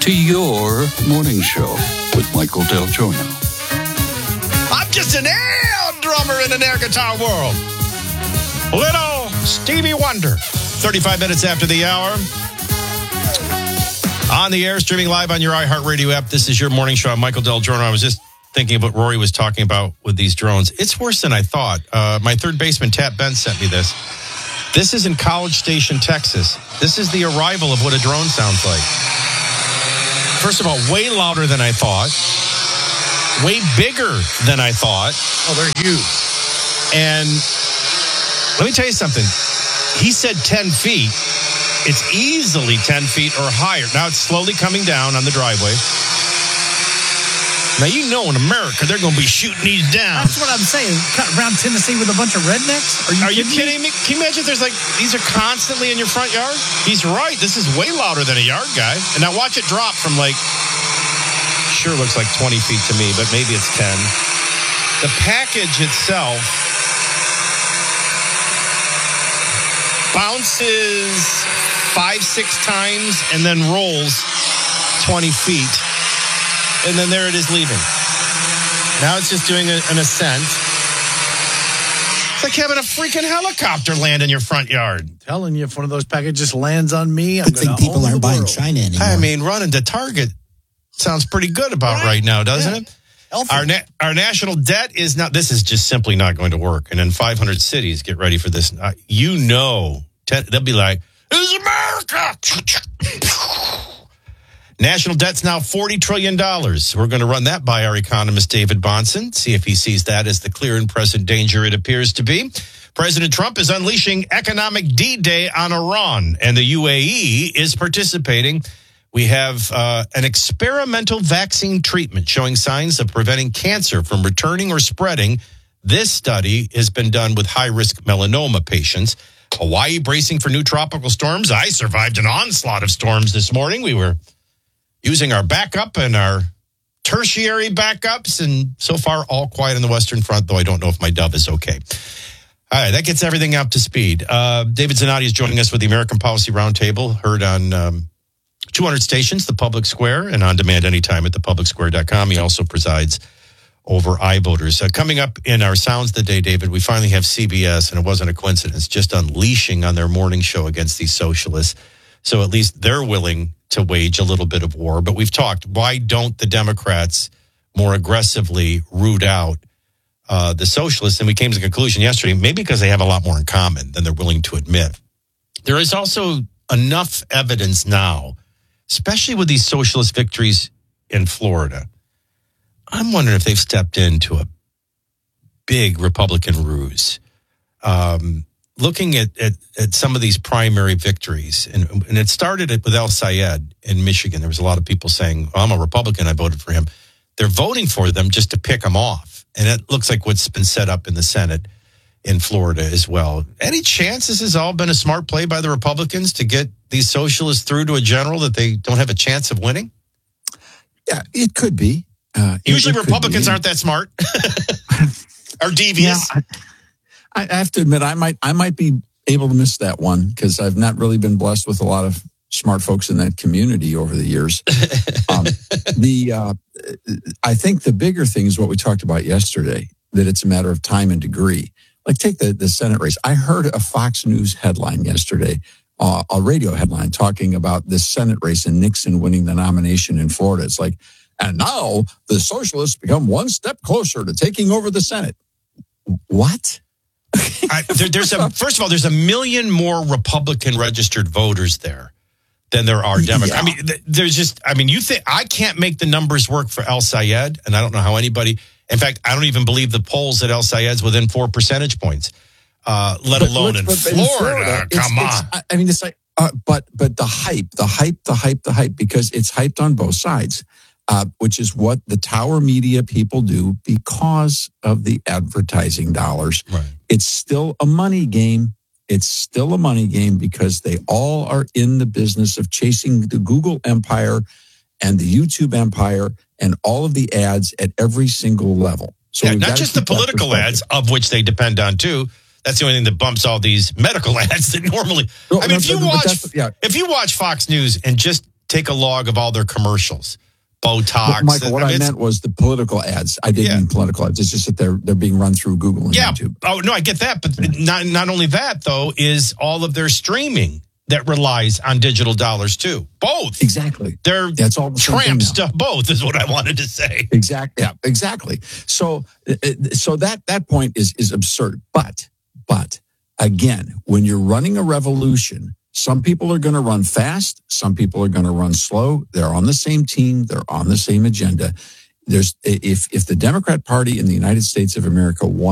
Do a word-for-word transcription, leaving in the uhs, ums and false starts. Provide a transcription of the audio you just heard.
to your morning show with Michael Del Giorno. I'm just an air drummer in an air guitar world. Little Stevie Wonder. thirty-five minutes after the hour. On the air, streaming live on your iHeartRadio app. This is your morning show. I'm Michael Del Giorno. I was just thinking of what Rory was talking about with these drones. It's worse than I thought. Uh, my third baseman, Tat Ben, sent me this. This is in College Station, Texas. This is the arrival of what a drone sounds like. First of all, way louder than I thought. Way bigger than I thought. Oh, they're huge. And let me tell you something. He said ten feet. It's easily ten feet or higher. Now it's slowly coming down on the driveway. Now, you know in America, they're going to be shooting these down. That's what I'm saying. Cut around Tennessee with a bunch of rednecks? Are you, Are you kidding, kidding me? me? Can you imagine if there's like, these are constantly in your front yard? He's right. This is way louder than a yard guy. And now watch it drop from like, sure looks like twenty feet to me, but maybe it's ten. The package itself bounces five, six times and then rolls twenty feet. And then there it is leaving. Now it's just doing a, an ascent. It's like having a freaking helicopter land in your front yard. I'm telling you, if one of those packages lands on me, I'm Good thing going to people own aren't the buying world. China anymore. I mean, running to Target sounds pretty good about right, right now, doesn't Yeah. it? Healthy. Our na- our national debt is not, this is just simply not going to work. And in five hundred cities, get ready for this. Uh, you know, te- they'll be like, this is America. National debt's now forty trillion dollars. We're going to run that by our economist, David Bahnsen, see if he sees that as the clear and present danger it appears to be. President Trump is unleashing economic D-Day on Iran, and the U A E is participating. We have uh, an experimental vaccine treatment showing signs of preventing cancer from returning or spreading. This study has been done with high-risk melanoma patients. Hawaii bracing for new tropical storms. I survived an onslaught of storms this morning. We were using our backup and our tertiary backups, and so far all quiet on the Western Front, though I don't know if my Dove is okay. All right, that gets everything up to speed. Uh, David Zanotti is joining us with the American Policy Roundtable, heard on um, two hundred stations, the Public Square, and on demand anytime at the public square dot com. He also presides over iVoters. Uh, coming up in our Sounds the Day, David, we finally have C B S, and it wasn't a coincidence, just unleashing on their morning show against these socialists. So at least they're willing to wage a little bit of war. But we've talked, why don't the Democrats more aggressively root out uh, the socialists? And we came to the conclusion yesterday, maybe because they have a lot more in common than they're willing to admit. There is also enough evidence now, especially with these socialist victories in Florida. I'm wondering if they've stepped into a big Republican ruse. Um, looking at, at, at some of these primary victories, and, and it started with El Sayed in Michigan. There was a lot of people saying, well, I'm a Republican, I voted for him. They're voting for them just to pick them off. And it looks like what's been set up in the Senate in Florida as well. Any chance this has all been a smart play by the Republicans to get these socialists through to a general that they don't have a chance of winning? Yeah, it could be. Uh, Usually it, it Republicans aren't that smart. Or devious. Yeah, I, I have to admit, I might, I might be able to miss that one because I've not really been blessed with a lot of smart folks in that community over the years. um, the, uh, I think the bigger thing is what we talked about yesterday, that it's a matter of time and degree. Like take the, the Senate race. I heard a Fox News headline yesterday, uh, a radio headline talking about this Senate race and Nixon winning the nomination in Florida. It's like, and now the socialists become one step closer to taking over the Senate. What? I, there, there's a first of all, there's a million more Republican registered voters there than there are Democrats. Yeah. I mean, th- there's just, I mean, you think I can't make the numbers work for El Sayed, and I don't know how anybody. In fact, I don't even believe the polls that El Sayed's within four percentage points, uh, let But- alone but- in but Florida. Florida, it's- Come it's- on. I mean, it's like, uh, but but the hype, the hype, the hype, the hype, because it's hyped on both sides. Uh, which is what the Tower Media people do because of the advertising dollars. Right. It's still a money game. It's still a money game because they all are in the business of chasing the Google empire and the YouTube empire and all of the ads at every single level. So Yeah, we've not got to just the keep that political perspective. ads, of which they depend on too. That's the only thing that bumps all these medical ads that normally. No, I mean, no, if you but watch, that's- yeah. if you watch Fox News and just take a log of all their commercials, Botox. Well, Michael, what I, mean, meant was the political ads. I didn't Yeah. mean political ads. It's just that they're they're being run through Google and Yeah. YouTube. Oh, no, I get that. But not, not only that, though, is all of their streaming that relies on digital dollars, too. Both. Exactly. They're That's all the same thing tramp now. stuff. Both is what I wanted to say. Exactly. Yeah, exactly. So, uh, so that that point is is absurd. But, but again, when you're running a revolution, some people are going to run fast. Some people are going to run slow. They're on the same team. They're on the same agenda. There's if if the Democrat Party in the United States of America wants